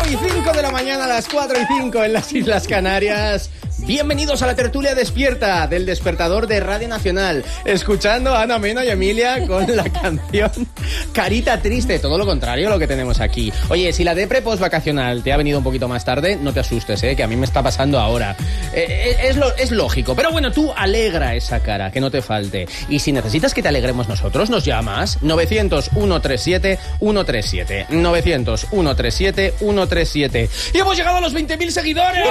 4:05 de la mañana, a las 4:05 en las Islas Canarias. Bienvenidos a la tertulia despierta del despertador de Radio Nacional. Escuchando a Ana Mena y Emilia con la canción Carita Triste. Todo lo contrario a lo que tenemos aquí. Oye, si la depre post-vacacional te ha venido un poquito más tarde, no te asustes, que a mí me está pasando ahora. Es lógico. Pero bueno, tú alegra esa cara, que no te falte. Y si necesitas que te alegremos nosotros, nos llamas 900-137-137. 900-137-137. ¡Y hemos llegado a los 20.000 seguidores!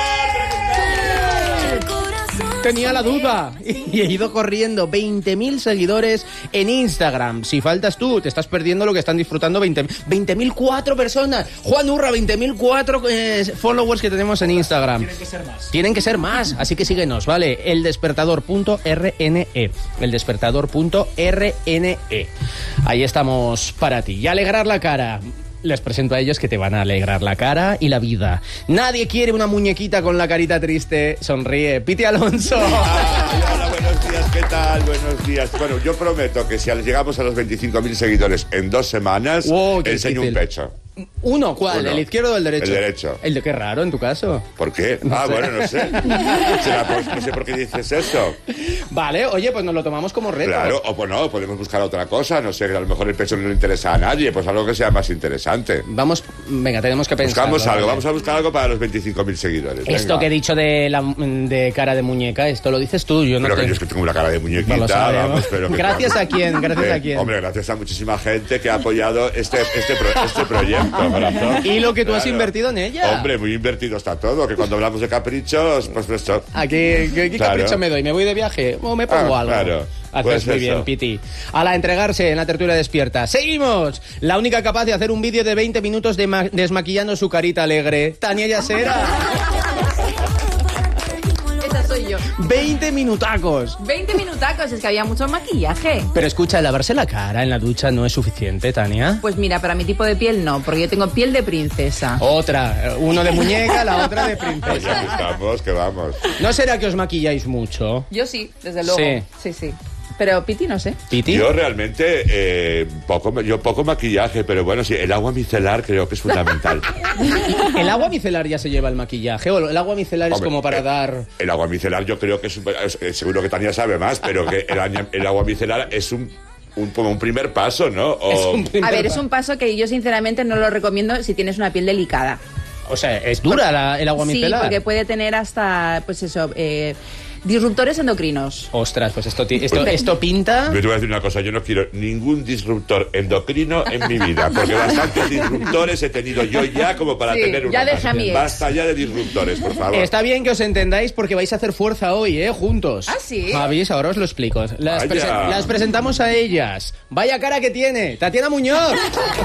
Tenía la duda y he ido corriendo. 20.000 seguidores en Instagram. Si faltas tú, te estás perdiendo lo que están disfrutando 20.004 personas. Juan Urra, 20.004 followers que tenemos en Instagram. Tienen que ser más. Tienen que ser más, así que síguenos, ¿vale? Eldespertador.rne. Eldespertador.rne. Ahí estamos para ti. Y alegrar la cara. Les presento a ellos que te van a alegrar la cara y la vida. Nadie quiere una muñequita con la carita triste. Sonríe. Piti Alonso. Hola, buenos días, ¿qué tal? Buenos días. Bueno, yo prometo que si llegamos a los 25.000 seguidores en 2 semanas, enseño un pecho. ¿Uno? ¿Cuál? Uno. ¿El izquierdo o el derecho? El derecho. ¿El de qué raro en tu caso? ¿Por qué? No sé. Bueno, no sé. No sé por qué dices eso. Vale, oye, pues nos lo tomamos como reto. Claro, o pues no, podemos buscar otra cosa. No sé, a lo mejor el pecho no le interesa a nadie. Pues algo que sea más interesante. Vamos, venga, tenemos que pensar. Buscamos algo, vamos a buscar algo para los 25.000 seguidores. Esto venga. que he dicho de cara de muñeca, esto lo dices tú, yo no Pero te... que yo es que tengo una cara de muñequita, No lo sabemos. vamos, pero... que ¿Gracias claro. a quién? ¿Gracias a quién? Hombre, gracias a muchísima gente que ha apoyado este proyecto, corazón. Y lo que tú has Claro. invertido en ella. Hombre, muy invertido está todo, que cuando hablamos de caprichos, pues esto... ¿A qué Claro. capricho me doy? ¿Me voy de viaje o me pongo algo? Claro. Haces Pues muy eso. bien, Piti. A la entregarse en la tertulia despierta. ¡Seguimos! La única capaz de hacer un vídeo de 20 minutos desmaquillando su carita alegre. Tania Yasera. Esa soy yo. 20 minutacos. 20 minutacos, es que había mucho maquillaje. Pero escucha, lavarse la cara en la ducha no es suficiente, Tania. Pues mira, para mi tipo de piel no, porque yo tengo piel de princesa. Otra, uno de muñeca, la otra de Pues princesa. ya estamos, que vamos. ¿No será que os maquilláis mucho? Yo sí, desde luego. Sí. Sí. Pero Piti no sé. ¿Piti? Yo realmente, poco maquillaje, pero bueno, sí, el agua micelar creo que es fundamental. ¿El agua micelar ya se lleva el maquillaje? ¿O el agua micelar es Hombre, como para dar...? El agua micelar yo creo que seguro que Tania sabe más, pero que el agua micelar es como un primer paso, ¿no? O, A ver, es un paso que yo sinceramente no lo recomiendo si tienes una piel delicada. O sea, ¿es dura el agua Sí, micelar? porque puede tener hasta, pues eso, disruptores endocrinos. Ostras, pues esto pinta... Yo te voy a decir una cosa, yo no quiero ningún disruptor endocrino en mi vida, porque bastantes disruptores he tenido yo ya como para Sí, tener uno ya más. deja a mi ex. Basta ya de disruptores, por favor. Está bien que os entendáis porque vais a hacer fuerza hoy, juntos. ¿Ah, sí? ¿Habéis? Ahora os lo explico. Las Vaya. presentamos a ellas. Vaya cara que tiene, Tatiana Muñoz.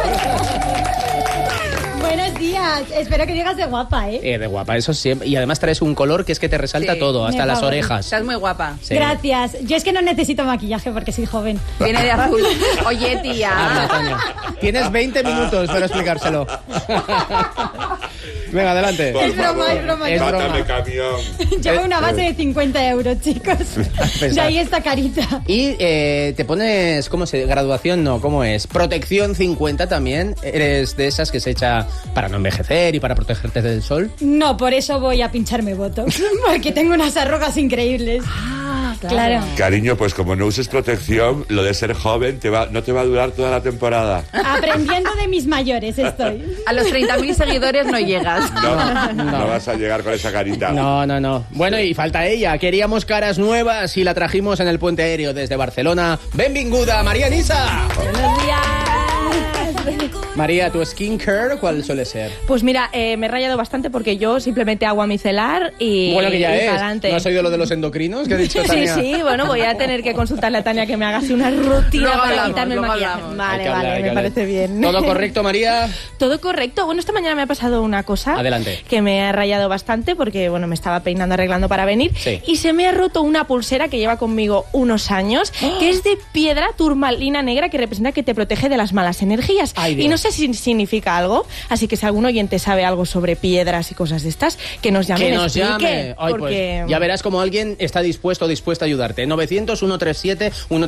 Buenos días, espero que digas de guapa, De guapa, eso siempre. Y además traes un color que es que te resalta Sí. todo, hasta Me las favorece. orejas. Estás muy guapa. Sí. Gracias, yo es que no necesito maquillaje porque soy joven. Viene de azul. Oye, Habla, tía. Tania. Tienes 20 minutos para explicárselo. Venga, adelante. Por Es broma, favor, es broma. Es broma. mátame, camión. Llevo una base de 50 euros, chicos. De ahí esta carita. Y te pones, graduación no, ¿cómo es? Protección 50 también. ¿Eres de esas que se echa para no envejecer y para protegerte del sol? No, por eso voy a pincharme botox, porque tengo unas arrugas increíbles. Claro. Cariño, pues como no uses protección, lo de ser joven no te va a durar toda la temporada. Aprendiendo de mis mayores estoy. A los 30.000 seguidores no llegas. No vas a llegar con esa carita. No. Bueno, y falta ella. Queríamos caras nuevas y la trajimos en el puente aéreo desde Barcelona. ¡Benvinguda, María Nisa! Buenos días. María, ¿tu skincare cuál suele ser? Pues mira, me he rayado bastante porque yo simplemente agua micelar y Bueno, que ya y es. pa'lante. ¿No has oído lo de los endocrinos que ha dicho Sí, Tania? sí, bueno, voy a tener que consultarle a Tania que me haga así una rutina Luego para hablamos, quitarme el luego maquillaje. hablamos. Hay que Vale, hablar, hay vale, que me hablar. parece bien. ¿Todo correcto, María? Todo correcto. Bueno, esta mañana me ha pasado una cosa. Adelante. Que me ha rayado bastante porque, bueno, me estaba peinando, arreglando para venir. Sí. Y se me ha roto una pulsera que lleva conmigo unos años, que es de piedra turmalina negra que representa que te protege de las malas energías. Ay, Dios. Y no sé si significa algo, así que si algún oyente sabe algo sobre piedras y cosas de estas, que nos llame. Que y me nos explique, llame. Ay, porque... pues, ya verás como alguien está dispuesto o dispuesta a ayudarte. 900 137